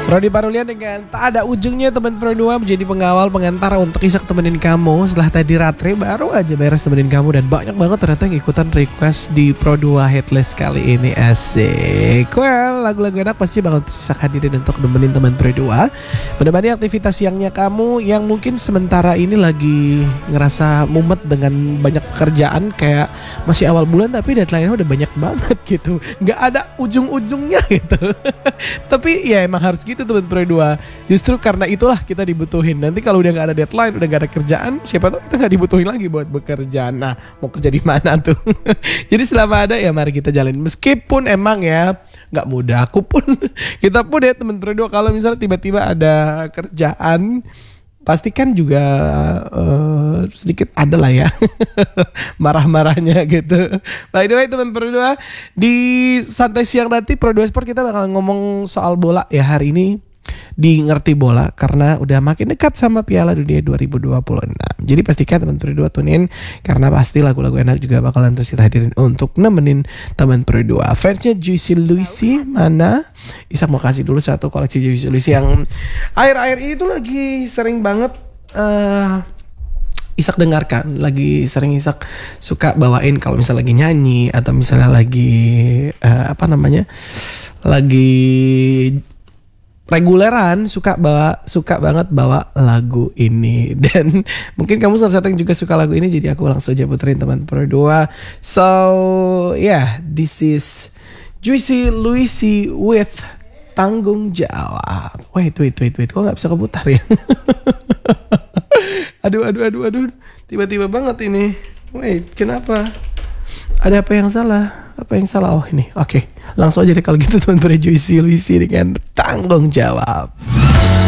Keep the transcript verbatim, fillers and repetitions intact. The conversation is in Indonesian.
Rodi Parulian dengan tak ada ujungnya teman Pro dua menjadi pengawal pengantar untuk Isak temenin kamu. Setelah tadi Ratre baru aja beres temenin kamu, dan banyak banget ternyata yang ikutan request di Pro dua Headless kali ini. Asik. Well, lagu-lagu enak pasti bakal Isak hadirin untuk nemenin teman Pro dua menemani aktivitas siangnya kamu yang mungkin sementara ini lagi ngerasa mumet dengan banyak pekerjaan, kayak masih awal bulan tapi deadline-nya udah banyak banget gitu, nggak ada ujung-ujungnya gitu. Tapi ya emang harus gitu teman Pro dua. Justru karena itulah kita dibutuhin. Nanti kalau udah nggak ada deadline, udah nggak ada kerjaan, siapa tahu kita nggak dibutuhin lagi buat bekerja. Nah, mau kerja di mana tuh? Jadi selama ada ya mari kita jalin. Meskipun emang ya nggak mudah. Aku pun, kita pun ya teman Pro dua, kalau misalnya tiba-tiba ada kerjaan, pastikan juga uh, sedikit ada lah ya marah-marahnya gitu. By the way teman Pro dua, di santai siang nanti Pro dua Sport kita bakal ngomong soal bola ya hari ini, di Ngerti Bola, karena udah makin dekat sama Piala Dunia dua ribu dua puluh enam. Jadi pastikan teman Pro dua tunin, karena pasti lagu-lagu enak juga bakalan terus kita hadirin untuk nemenin teman Pro dua. Fansnya Juicy Luisi mana? Isak mau kasih dulu satu koleksi Juicy Luisi yang akhir-akhir ini tuh lagi sering banget uh, Isak dengarkan, lagi sering Isak suka bawain kalau misalnya lagi nyanyi atau misalnya lagi uh, apa namanya lagi reguleran, suka bawa suka banget bawa lagu ini. Dan mungkin kamu salah satu yang juga suka lagu ini, jadi aku langsung aja puterin teman Pro dua. So yeah, this is Juicy Luisi with Tanggung Jawab. Wait wait wait wait, kok nggak bisa keputar ya? aduh aduh aduh aduh, tiba-tiba banget ini. Wait, kenapa? Ada apa yang salah? Apa yang salah? Oh ini, oke. Okay. Langsung aja deh kalau gitu teman-teman, Juicy Luisi dengan Tanggung Jawab.